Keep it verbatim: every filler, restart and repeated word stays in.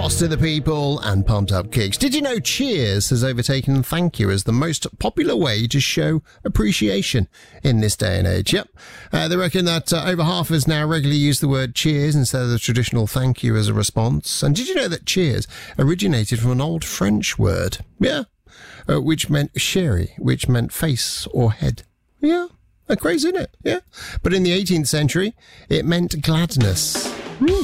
Lost in the People and Pumped Up Kicks. Did you know cheers has overtaken thank you as the most popular way to show appreciation in this day and age? Yep. Uh, they reckon that uh, over half of us now regularly use the word cheers instead of the traditional thank you as a response. And did you know that cheers originated from an old French word? Yeah. Uh, which meant sherry, which meant face or head. Yeah. Uh, crazy, isn't it? Yeah. But in the eighteenth century, it meant gladness. Mm.